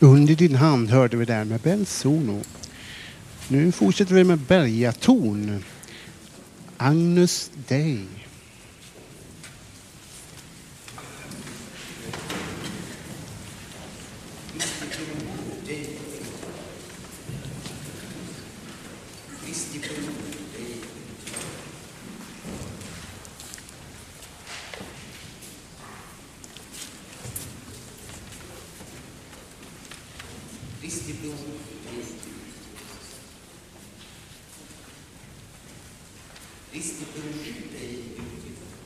Under din hand hörde vi där med Belsono. Nu fortsätter vi med Bergaton. Agnus Dei. Kristi blod, Kristi blod, dig